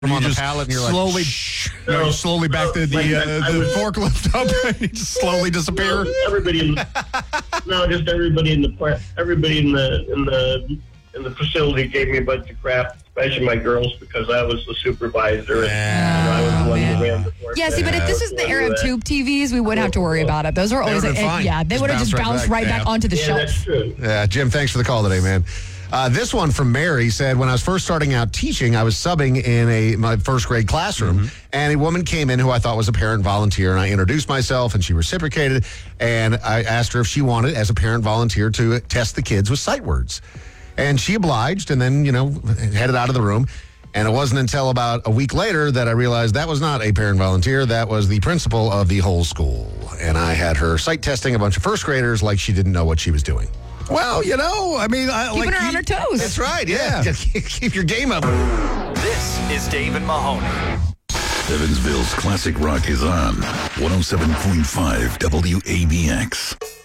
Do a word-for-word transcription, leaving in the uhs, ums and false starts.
You on the just pallet and you're slowly, like, shh. no, you slowly back the, the, Like, uh, I the was- forklift up and you just slowly disappear. No, everybody in no, just everybody in the pla- everybody in the in the in the facility gave me a bunch of crap, especially my girls, because I was the supervisor and you know, I was the one who ran the forklift. Yeah, see, but if this is the era of tube T Vs, we wouldn't have to worry about it. Those were always, would've been uh, fine. yeah, they Just would have just bounce right bounced back. right back Yeah. onto the Yeah, shelf. that's true. Yeah, Jim, thanks for the call today, man. Uh, this one from Mary said, when I was first starting out teaching, I was subbing in a my first grade classroom, Mm-hmm. and a woman came in who I thought was a parent volunteer, and I introduced myself, and she reciprocated, and I asked her if she wanted, as a parent volunteer, to test the kids with sight words. And she obliged, and then, you know, headed out of the room. And it wasn't until about a week later that I realized that was not a parent volunteer. That was the principal of the whole school. And I had her sight testing a bunch of first graders like she didn't know what she was doing. Well, you know, I mean, I, Keeping like her on you- her toes. That's right, yeah. Keep your game up. This is Dave and Mahoney. Evansville's classic rock is on one oh seven point five W A B X.